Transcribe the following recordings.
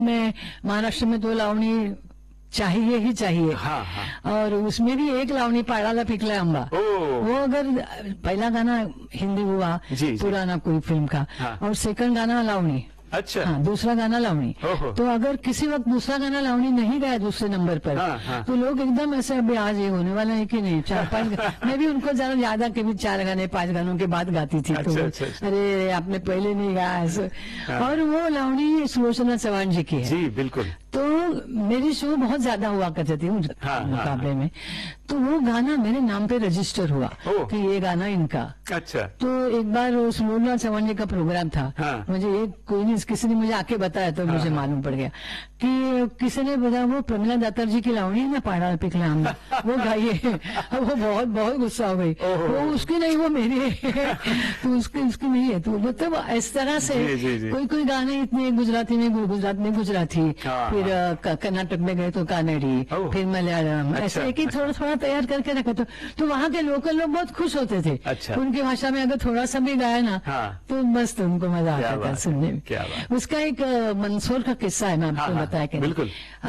में महाराष्ट्र में तो लावणी चाहिए ही चाहिए। हाँ, हाँ। और उसमें भी एक लावणी पाड़ाला पिकला अंबा, वो अगर पहला गाना हिंदी हुआ जी, पुराना कोई फिल्म का, हाँ। और सेकंड गाना लावणी, अच्छा। हाँ, दूसरा गाना लावणी। तो अगर किसी वक्त दूसरा गाना लावणी नहीं गया दूसरे नंबर पर, हाँ, हाँ। तो लोग एकदम ऐसे अभी आज ये होने वाला है कि नहीं, 4-5 मैं भी उनको जरा ज्यादा कभी 4 गाने 5 गानों के बाद गाती थी। अच्छा, तो अच्छा। अरे आपने पहले नहीं गाया ऐसे। हाँ। और वो लावणी सुलोचना चौहान जी की है। जी बिल्कुल। तो मेरी शो बहुत ज्यादा हुआ करते थे उस हाँ, मुकाबले में। तो वो गाना मेरे नाम पे रजिस्टर हुआ कि ये गाना इनका। अच्छा। तो एक बार सुलोचना चौहान जी का प्रोग्राम था। हाँ। मुझे ये कोई नहीं, किसी ने मुझे आके बताया तो मुझे मालूम पड़ गया कि किसी ने बताया वो प्रमिला दातार जी की लावणी है ना, पाड़ा पिकला हम, वो गाइए। अब वो बहुत बहुत गुस्सा हो गई, वो उसकी नहीं वो मेरी है। तो उसकी नहीं है। तो मतलब इस तरह से कोई कोई गाने इतने गुजराती में गुजराती, फिर कर्नाटक में गए तो कानड़ी, फिर मलयालम, ऐसे एक ही थोड़ा थोड़ा तैयार करके रखा। तो वहाँ के लोकल लोग बहुत खुश होते थे। अच्छा। उनकी भाषा में अगर थोड़ा सा भी गाया ना, तो मस्त उनको मजा आता था सुनने में। उसका एक मंदसौर का किस्सा है, मैं आपको बताया कि बिल्कुल।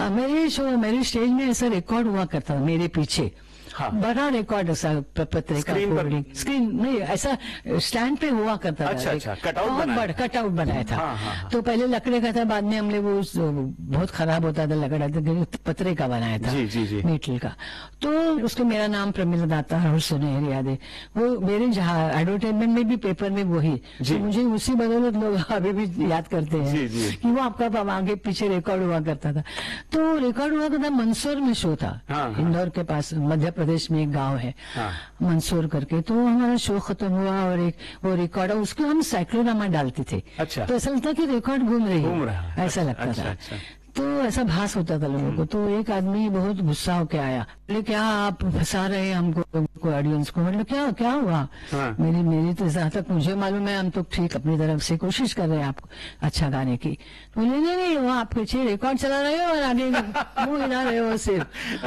मेरी स्टेज में ऐसा रिकॉर्ड हुआ करता था मेरे पीछे। हाँ। बड़ा रिकॉर्ड ऐसा पत्रिका स्क्रीन नहीं, ऐसा स्टैंड पे हुआ करता था। अच्छा, कटआउट बनाया था। हाँ। तो पहले लकड़े का था, बाद में हमने वो बहुत खराब होता था लकड़ा, पत्रे का बनाया था। जी। मीटल का। तो उसके मेरा नाम प्रमिला दातार और सुनहरी यादें, वो मेरे जहाँ एडवर्टाइजमेंट में भी पेपर में वही, तो मुझे उसी बदौलत लोग अभी भी याद करते हैं कि वो आपका आगे पीछे रिकॉर्ड हुआ करता था। तो रिकॉर्ड हुआ करता मंदसौर में शो था। इंदौर के पास मध्य प्रदेश में एक गांव है मंदसौर करके। तो हमारा शो खत्म हुआ और एक वो रिकॉर्ड, उसको हम साइक्लोरामा डालते थे। अच्छा। तो ऐसा लगता कि रिकॉर्ड घूम रहा है, ऐसा लगता था। अच्छा। तो ऐसा भास होता था लोगों को। तो एक आदमी बहुत गुस्सा होके आया, बोले क्या आप फंसा रहे हैं हमको ऑडियंस को। मतलब क्या हुआ? मेरी तो जहाँ तक मुझे मालूम है हम तो ठीक अपनी तरफ से कोशिश कर रहे हैं आपको अच्छा गाने की। बोले नहीं वो आप पीछे रिकॉर्ड चला रहे हो और आगे मुंह हिला रहे हो सिर्फ।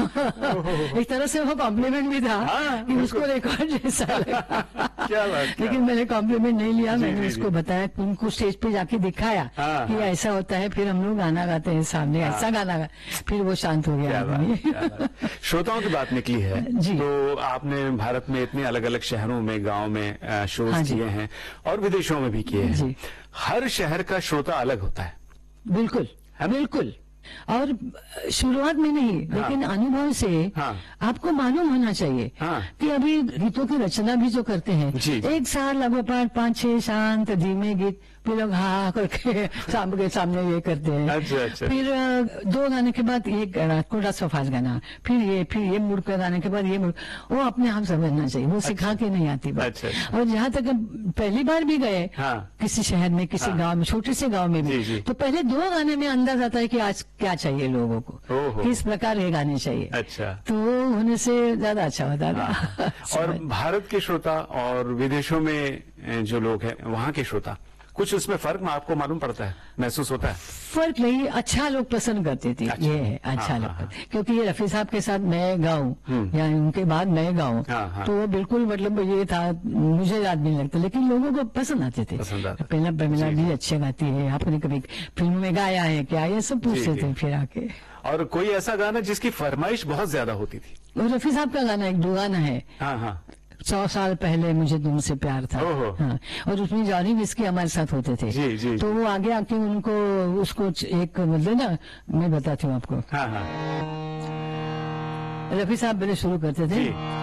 अच्छा। एक तरह से वो कॉम्प्लीमेंट भी था कि उसको रिकॉर्ड जैसा लगा। क्या बात। लेकिन मैंने कॉम्प्लीमेंट नहीं लिया, मैंने उसको बताया, उनको स्टेज पे जाके दिखाया कि ऐसा होता है। फिर हम लोग गाना गाते हैं सामने, ऐसा गाना गा, फिर वो शांत हो गया। श्रोताओं की बात निकली है जी। तो आपने भारत में इतने अलग अलग शहरों में, गांव में शोज किए हैं और विदेशों में भी किए हैं। हर शहर का श्रोता अलग होता है। बिल्कुल बिल्कुल। और शुरुआत में नहीं, लेकिन अनुभव से आपको मालूम होना चाहिए कि अभी गीतों की रचना भी जो करते हैं, एक साल लगभग 5-6 शांत धीमे गीत, फिर लोग हाँ करके सामने ये करते हैं। अच्छा। फिर 2 गाने के बाद एक कोटा सफाज गाना, फिर ये मुड़ कर गाने के बाद ये मुड़, वो अपने आप समझना चाहिए, वो सिखा के नहीं आती बात। और जहाँ तक पहली बार भी गए किसी शहर में, किसी गांव में, छोटे से गांव में भी, तो पहले 2 गाने में अंदाज आता है कि आज क्या चाहिए लोगों को, किस प्रकार ये गाने चाहिए। अच्छा। तो वो होने से ज्यादा अच्छा होता था। और भारत के श्रोता और विदेशों में जो लोग हैं वहाँ के श्रोता, कुछ उसमें फर्क में आपको मालूम पड़ता है, महसूस होता है? फर्क नहीं, अच्छा लोग पसंद करते थे। ये है अच्छा लगता, क्योंकि ये रफी साहब के साथ मैं गाऊं या उनके बाद मैं गाऊं, तो वो बिल्कुल मतलब ये था, मुझे याद नहीं लगता, लेकिन लोगों को पसंद आते थे। पहला प्रमिला भी अच्छे गाती है, आपने कभी फिल्म में गाया है क्या, ये सब पूछते थे फिर आके। और कोई ऐसा गाना जिसकी फरमाइश बहुत ज्यादा होती थी? रफी साहब का गाना एक 2 गाना है। 100 साल पहले मुझे तुमसे प्यार था। हाँ। और उसमें जॉनी विस्की हमारे साथ होते थे। जी। तो वो आगे आके उनको उसको एक मतलब ना, मैं बताती हूँ आपको। हाँ। रफी साहब पहले शुरू करते थे।